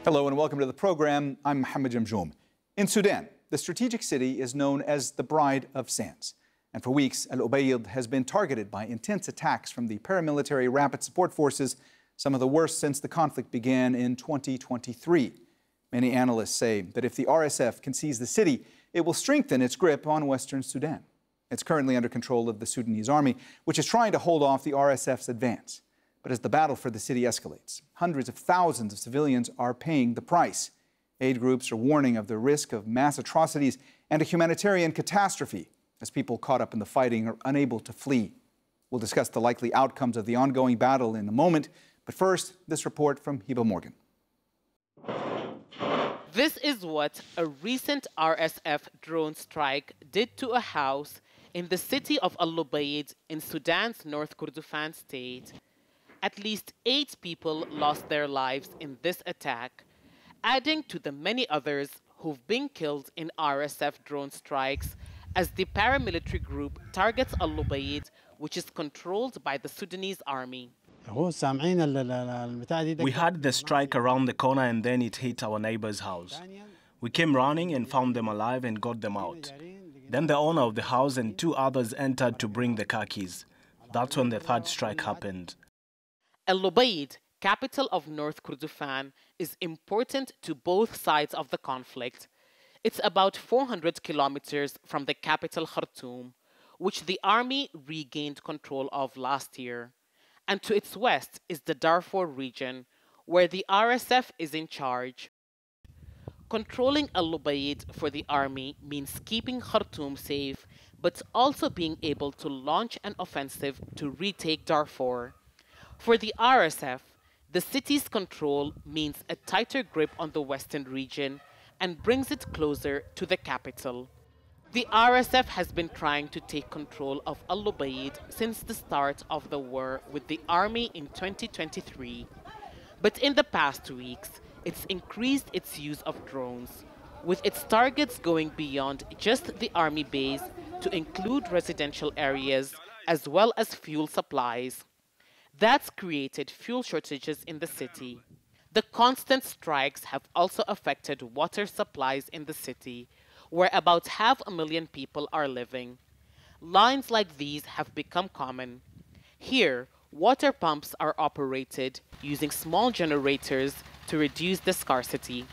Hello and welcome to the program. I'm Mohammed Jamjoom. In Sudan, the strategic city is known as the Bride of Sands. And for weeks, Al Ubaid has been targeted by intense attacks from the paramilitary rapid support forces, some of the worst since the conflict began in 2023. Many analysts say that if the RSF can seize the city, it will strengthen its grip on Western Sudan. It's currently under control of the Sudanese army, which is trying to hold off the RSF's advance. But as the battle for the city escalates, hundreds of thousands of civilians are paying the price. Aid groups are warning of the risk of mass atrocities and a humanitarian catastrophe as people caught up in the fighting are unable to flee. We'll discuss the likely outcomes of the ongoing battle in a moment, but first, this report from Hiba Morgan. This is what a recent RSF drone strike did to a house in the city of Al Ubaid in Sudan's North Kordofan state. At least 8 people lost their lives in this attack, adding to the many others who've been killed in RSF drone strikes as the paramilitary group targets Al Ubaid, which is controlled by the Sudanese army. We had the strike around the corner and then it hit our neighbor's house. We came running and found them alive and got them out. Then the owner of the house and 2 others entered to bring the car keys. That's when the third strike happened. Al Ubaid, capital of North Kordofan, is important to both sides of the conflict. It's about 400 kilometers from the capital Khartoum, which the army regained control of last year. And to its west is the Darfur region, where the RSF is in charge. Controlling Al Ubaid for the army means keeping Khartoum safe, but also being able to launch an offensive to retake Darfur. For the RSF, the city's control means a tighter grip on the western region and brings it closer to the capital. The RSF has been trying to take control of Al Ubaid since the start of the war with the army in 2023. But in the past weeks, it's increased its use of drones, with its targets going beyond just the army base to include residential areas as well as fuel supplies. That's created fuel shortages in the city. The constant strikes have also affected water supplies in the city, where about 500,000 people are living. Lines like these have become common. Here, water pumps are operated using small generators to reduce the scarcity.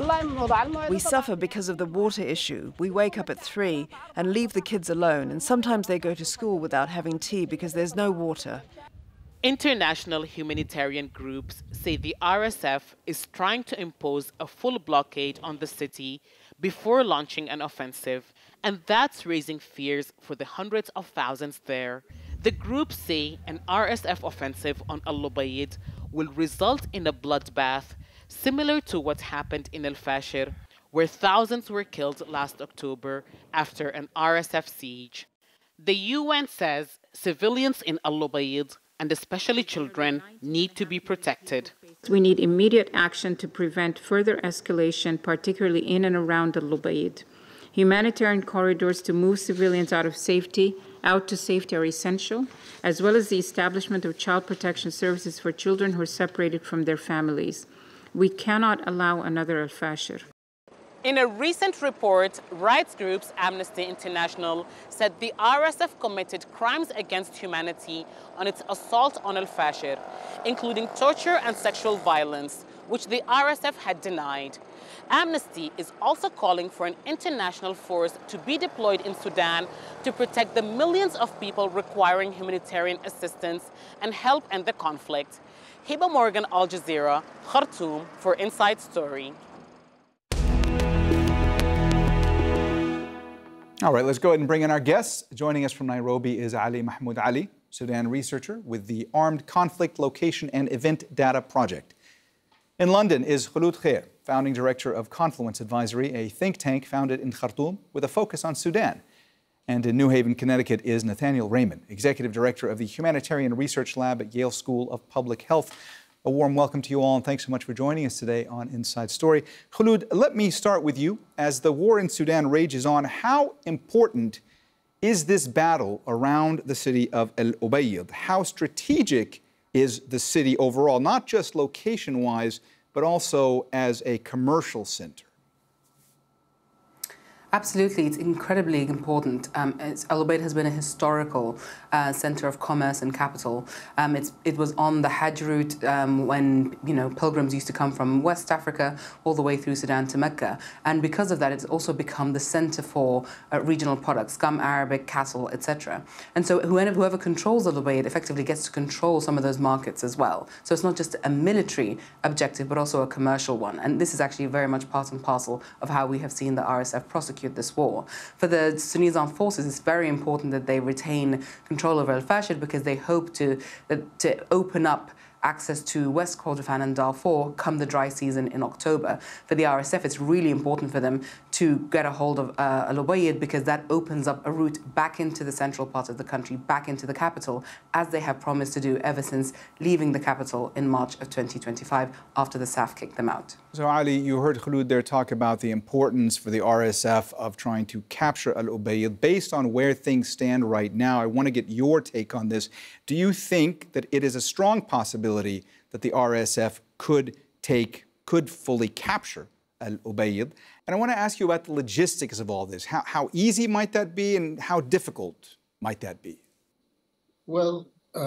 We suffer because of the water issue. We wake up at 3 and leave the kids alone, and sometimes they go to school without having tea because there's no water. International humanitarian groups say the RSF is trying to impose a full blockade on the city before launching an offensive, and that's raising fears for the hundreds of thousands there. The groups say an RSF offensive on Al Ubaid will result in a bloodbath similar to what happened in Al Fashir, where thousands were killed last October after an RSF siege. The UN says civilians in Al Ubaid, and especially children, need to be protected. We need immediate action to prevent further escalation, particularly in and around Al Ubaid. Humanitarian corridors to move civilians out to safety are essential, as well as the establishment of child protection services for children who are separated from their families. We cannot allow another Al Fashir. In a recent report, rights groups Amnesty International said the RSF committed crimes against humanity on its assault on Al Fashir, including torture and sexual violence, which the RSF had denied. Amnesty is also calling for an international force to be deployed in Sudan to protect the millions of people requiring humanitarian assistance and help end the conflict. Hiba Morgan, Al Jazeera, Khartoum for Inside Story. All right, let's go ahead and bring in our guests. Joining us from Nairobi is Ali Mahmoud Ali, Sudan researcher with the Armed Conflict Location and Event Data Project. In London is Khulud Khair, founding director of Confluence Advisory, a think tank founded in Khartoum with a focus on Sudan. And in New Haven, Connecticut is Nathaniel Raymond, executive director of the Humanitarian Research Lab at Yale School of Public Health. A warm welcome to you all, and thanks so much for joining us today on Inside Story. Khulud, let me start with you. As the war in Sudan rages on, how important is this battle around the city of Al Ubaid? How strategic is the city overall, not just location-wise, but also as a commercial center? Absolutely, it's incredibly important. Al Ubaid has been a historical center of commerce and capital. It was on the Hajj route when pilgrims used to come from West Africa all the way through Sudan to Mecca, and because of that, it's also become the center for regional products, gum Arabic, cattle, etc. And so whoever controls Al Ubaid effectively gets to control some of those markets as well. So it's not just a military objective, but also a commercial one. And this is actually very much part and parcel of how we have seen the RSF prosecute this war. For the Sudanese armed forces, it's very important that they retain control over Al-Fashir because they hope to open up access to West Kordofan and Darfur come the dry season in October. For the RSF, it's really important for them to get a hold of Al Ubaid because that opens up a route back into the central part of the country, back into the capital, as they have promised to do ever since leaving the capital in March of 2025 after the SAF kicked them out. So Ali, you heard Khulud there talk about the importance for the RSF of trying to capture Al Ubaid. Based on where things stand right now, I want to get your take on this. Do you think that it is a strong possibility that the RSF could fully capture Al Ubaid? And I want to ask you about the logistics of all this. How easy might that be and how difficult might that be? Well,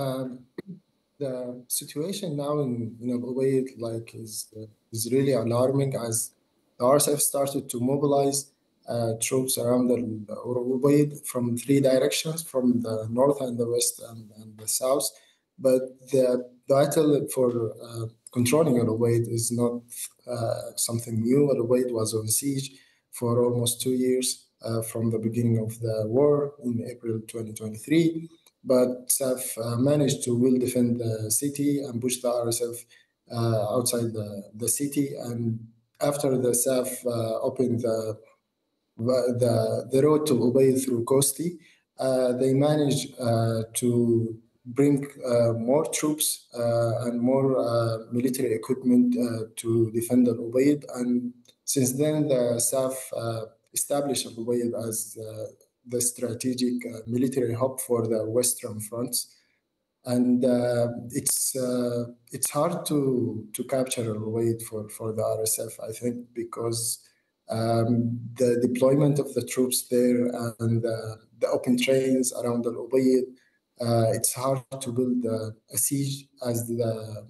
the situation now in Al Ubaid is really alarming as the RSF started to mobilize troops around Al Ubaid from three directions, from the north and the west and the south. But the battle for controlling Al Ubaid is not something new. Al Ubaid was on siege for almost 2 years from the beginning of the war in April 2023. But SAF managed to well defend the city and push the RSF outside the city. And after the SAF opened the road to Ubaid through Kosti, they managed to bring more troops and more military equipment to defend Al Ubaid. And since then, the SAF established Al Ubaid as the strategic military hub for the Western fronts. And it's hard to capture Al Ubaid for the RSF, I think, because the deployment of the troops there and the open trains around Al Ubaid, it's hard to build a siege as the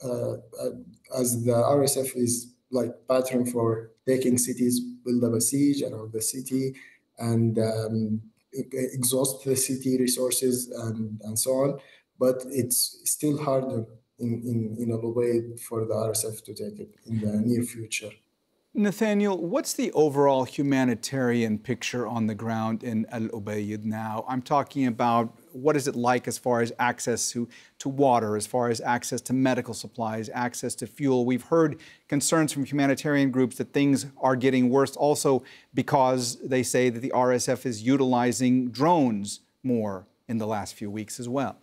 RSF is like pattern for taking cities, build up a siege around the city and exhaust the city resources and so on. But it's still harder in Al Ubaid for the RSF to take it in the near future. Nathaniel, what's the overall humanitarian picture on the ground in Al Ubaid now? I'm talking about what is it like as far as access to water, as far as access to medical supplies, access to fuel. We've heard concerns from humanitarian groups that things are getting worse also because they say that the RSF is utilizing drones more in the last few weeks as well.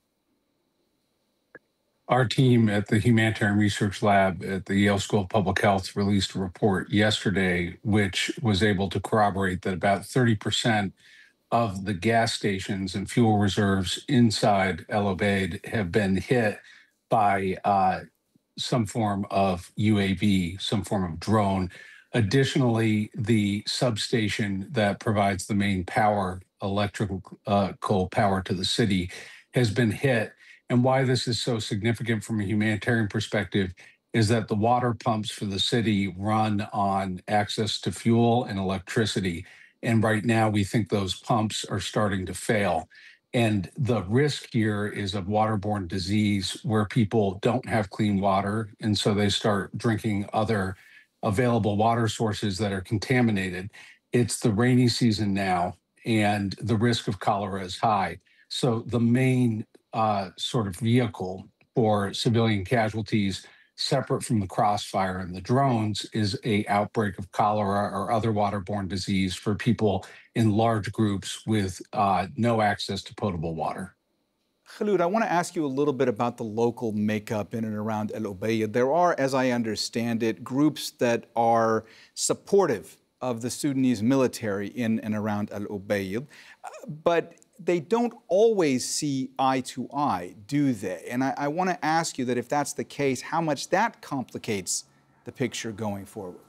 Our team at the Humanitarian Research Lab at the Yale School of Public Health released a report yesterday, which was able to corroborate that about 30% of the gas stations and fuel reserves inside Al Ubaid have been hit by some form of UAV, some form of drone. Additionally, the substation that provides the main power, electrical power to the city, has been hit. And why this is so significant from a humanitarian perspective is that the water pumps for the city run on access to fuel and electricity. And right now, we think those pumps are starting to fail. And the risk here is of waterborne disease where people don't have clean water. And so they start drinking other available water sources that are contaminated. It's the rainy season now, and the risk of cholera is high. So the main sort of vehicle for civilian casualties, separate from the crossfire and the drones, is an outbreak of cholera or other waterborne disease for people in large groups with no access to potable water. Khulud, I want to ask you a little bit about the local makeup in and around Al Ubaid. There are, as I understand it, groups that are supportive of the Sudanese military in and around Al Ubaid. But they don't always see eye to eye, do they? And I want to ask you that if that's the case, how much that complicates the picture going forward.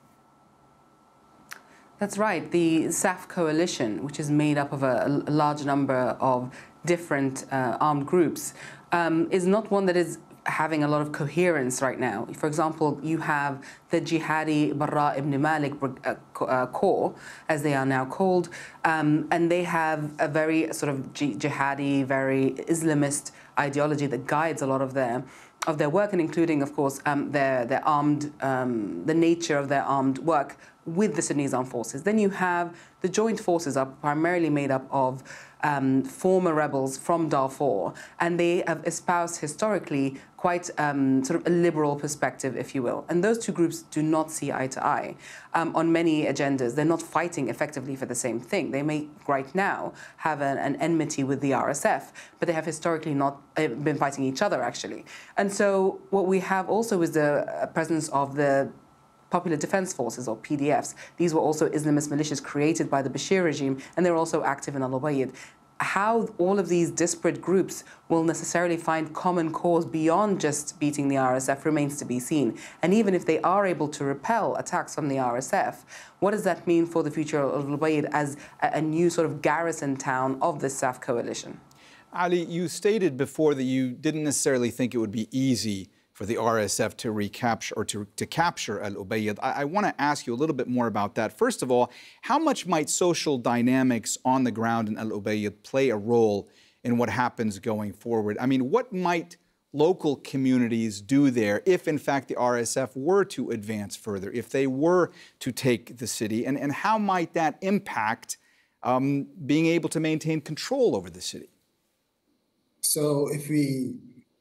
That's right. The SAF coalition, which is made up of a large number of different armed groups, is not one that is having a lot of coherence right now. For example, you have the Jihadi Barra ibn Malik Corps, as they are now called, and they have a very sort of jihadi, very Islamist ideology that guides a lot of their work, and including, of course, their armed, the nature of their armed work with the Sudanese armed forces. Then you have the joint forces are primarily made up of former rebels from Darfur, and they have espoused historically quite sort of a liberal perspective, if you will. And those two groups do not see eye to eye on many agendas. They're not fighting effectively for the same thing. They may right now have an enmity with the RSF, but they have historically not been fighting each other, actually. And so what we have also is the presence of the Popular Defense Forces, or PDFs. These were also Islamist militias created by the Bashir regime, and they're also active in Al-Ubaid. How all of these disparate groups will necessarily find common cause beyond just beating the RSF remains to be seen. And even if they are able to repel attacks from the RSF, what does that mean for the future of Al-Ubaid as a new sort of garrison town of the SAF coalition? Ali, you stated before that you didn't necessarily think it would be easy for the RSF to recapture or to capture Al-Ubaid. I want to ask you a little bit more about that. First of all, how much might social dynamics on the ground in Al-Ubaid play a role in what happens going forward? I mean, what might local communities do there if, in fact, the RSF were to advance further, if they were to take the city? And how might that impact being able to maintain control over the city? So if we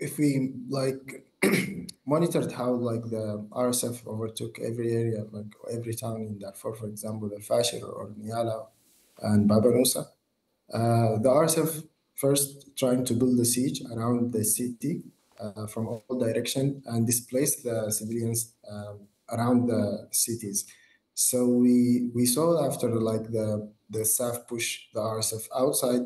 like monitored how like the RSF overtook every area, like every town in Darfur, for example, Al-Fashir or Niala and Baba Nusa, the RSF first trying to build a siege around the city from all directions and displace the civilians around the cities. So we saw after like the SAF push the RSF outside